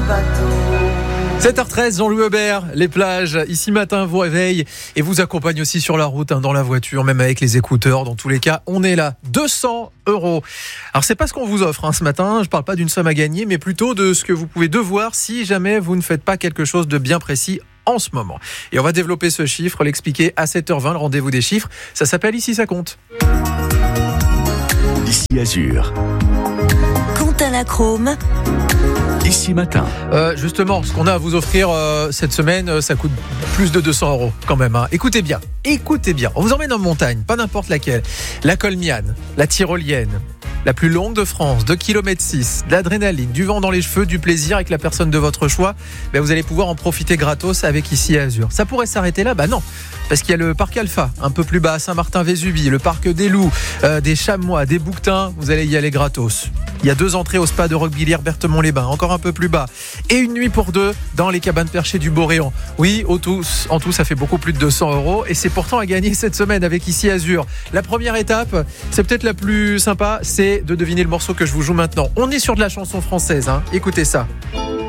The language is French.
7h13, Jean-Louis Aubert, les plages, ici matin vous réveille et vous accompagne aussi sur la route, dans la voiture, même avec les écouteurs. Dans tous les cas, on est là. 200 €. Alors c'est pas ce qu'on vous offre ce matin, je parle pas d'une somme à gagner, mais plutôt de ce que vous pouvez devoir si jamais vous ne faites pas quelque chose de bien précis en ce moment. Et on va développer ce chiffre, l'expliquer à 7h20, le rendez-vous des chiffres. Ça s'appelle Ici ça compte. Ici Azur. Quentin Lachrome. Ici matin. Justement, ce qu'on a à vous offrir cette semaine, ça coûte plus de 200 € quand même. Écoutez bien. On vous emmène en montagne, pas n'importe laquelle. La Colmiane, la Tyrolienne, la plus longue de France, 2,6 km, de l'adrénaline, du vent dans les cheveux, du plaisir avec la personne de votre choix. Vous allez pouvoir en profiter gratos avec Ici Azur. Ça pourrait s'arrêter là ? Non. Parce qu'il y a le parc Alpha, un peu plus bas à Saint-Martin-Vésubie, le parc des Loups, des Chamois, des Bouquetins, vous allez y aller gratos. Il y a 2 entrées au spa de Roquebillière, Berthemont-les-Bains, encore un peu plus bas. Et une nuit pour 2 dans les cabanes perchées du Boréan. Oui, en tout, ça fait beaucoup plus de 200 € et c'est pourtant à gagner cette semaine avec Ici Azur. La première étape, c'est peut-être la plus sympa, c'est de deviner le morceau que je vous joue maintenant. On est sur de la chanson française, écoutez ça.